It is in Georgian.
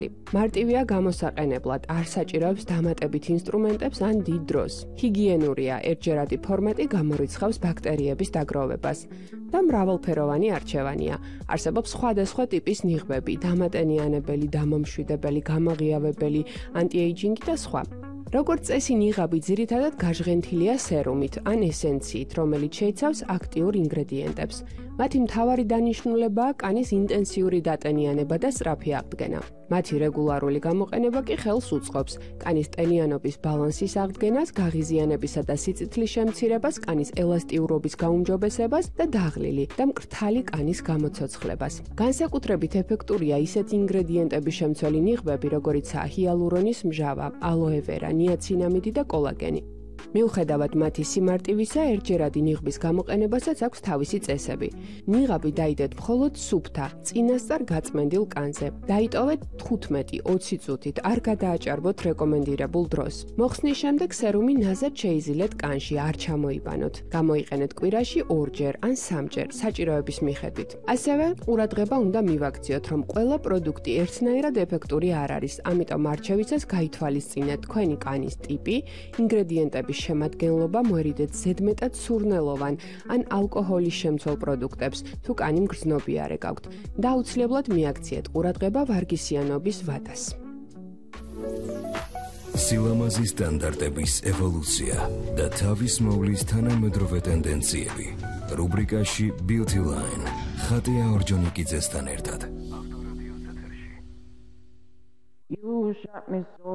მარტივია გამოსაყენებლად, არ საჭიროებს დამატებით ინსტრუმენტებს ან დიდ დროს. ჰიგიენურია, ერთჯერადი ფორმატი გამორიცხავს ბაქტერიების დაგროვებას და მრავალფეროვანი არჩევანია. არსებობს სხვადასხვა ტიპის ნიღბები, დამატენიანებელი, დამამშვიდებელი, გამაღიავებელი, ანტიეიჯინგი და სხვა. როგორც წესი, ნიღაბი ძირითადად გაჟღენთილია სერუმით ან ესენციით, რომელიც შეიცავს აქტიურ ინგრედიენტებს. მათი მთავარი დანიშნულებაა კანის ინტენსიური დატენიანება და სწრაფი აღდგენა. მათი რეგულარული გამოყენება კი ხელს უწყობს კანის ტენიანობის ბალანსის აღდგენას, გაღიზიანებისა და სიწითლის შემცირებას, კანის ელასტიურობის გაუმჯობესებას და დაღლილი და მკრთალი კანის გამოცოცხლებას. განსაკუთრებით ეფექტურია ისეთი ინგრედიენტების შემცველი ნიღბები, როგორიცაა ჰიალურონის მჟავა, ალოევერა, ნიაცინამიდი და კოლაგენი. მიუხედავად მათი სიმარტივისა, ერთჯერადი ნიღბის გამოყენებასაც აქვს თავისი წესები. ნიღაბი დაიდეთ მხოლოდ სუფთა, წინასწარ გაწმენდილ კანზე. დაიტოვეთ 15-20 წუთით, არ გადააჭარბოთ რეკომენდირებულ დროს. მოხსნის შემდეგ სერუმი ნაზად შეიზილეთ კანში, არ ჩამოიბანოთ. გამოიყენეთ კვირაში 2-ჯერ ან 3-ჯერ, საჭიროების მიხედვით. ასევე ყურადღება უნდა მივაქციოთ, რომ ყველა პროდუქტი ერთნაირად ეფექტური არ არის, ამიტომ არჩევისას გაითვალისწინეთ თქვენი კანის ტიპი, ინგრედიენტების შემადგენლობა, მოერიდეთ ზედმეტად სურნელოვან ან ალკოჰოლის შემცველ პროდუქტებს, თუ კანი მგრძნობიარე გაქვთ და აუცილებლად მიაქციეთ ყურადღება ვარგისიანობის ვადას. სილამაზის სტანდარტების ევოლუცია და თავის მოვლის თანამედროვე ტენდენციები. რუბრიკაში Beauty Line. ხატია ორჯონიკიძესთან ერთად.